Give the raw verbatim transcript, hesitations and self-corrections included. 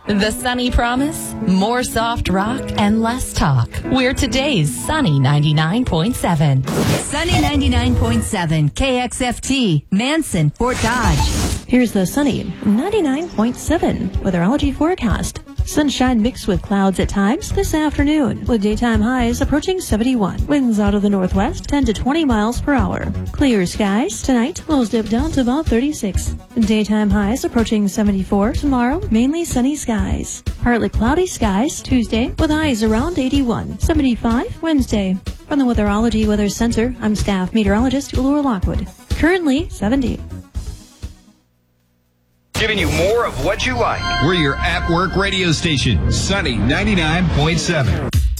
The Sunny Promise, more soft rock and less talk. We're today's Sunny ninety-nine point seven. Sunny ninety-nine point seven, K X F T, Manson, Fort Dodge. Here's the Sunny ninety-nine point seven weatherology forecast. Sunshine mixed with clouds at times this afternoon, with daytime highs approaching seventy-one. Winds out of the northwest, ten to twenty miles per hour. Clear skies tonight, lows dip down to about thirty-six. Daytime highs approaching seventy-four. Tomorrow, mainly sunny skies. Partly cloudy skies Tuesday, with highs around eighty-one. seventy-five Wednesday. From the Weatherology Weather Center, I'm staff meteorologist Laura Lockwood. Currently seventy. Giving you more of what you like. We're your at-work radio station, Sunny ninety-nine point seven.